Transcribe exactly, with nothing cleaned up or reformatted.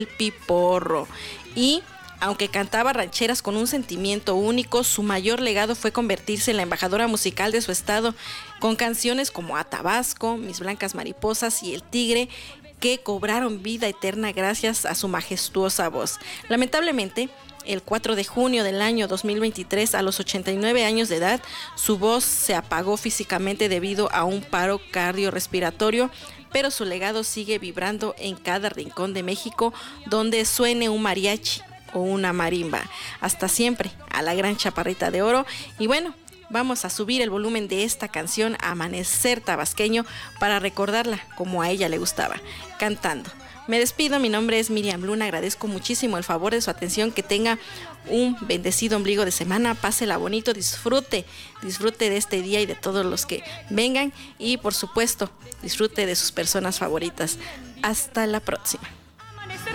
Piporro. Y aunque cantaba rancheras con un sentimiento único, su mayor legado fue convertirse en la embajadora musical de su estado, con canciones como A Tabasco, Mis Blancas Mariposas y El Tigre, que cobraron vida eterna gracias a su majestuosa voz. Lamentablemente, el cuatro de junio del año dos mil veintitrés, a los ochenta y nueve años de edad, su voz se apagó físicamente debido a un paro cardiorrespiratorio, pero su legado sigue vibrando en cada rincón de México donde suene un mariachi o una marimba. Hasta siempre, a la gran Chaparrita de Oro. Y bueno, vamos a subir el volumen de esta canción Amanecer Tabasqueño para recordarla como a ella le gustaba, cantando. Me despido, mi nombre es Miriam Luna, agradezco muchísimo el favor de su atención, que tenga un bendecido ombligo de semana, pásela bonito, disfrute, disfrute de este día y de todos los que vengan y por supuesto disfrute de sus personas favoritas. Hasta la próxima.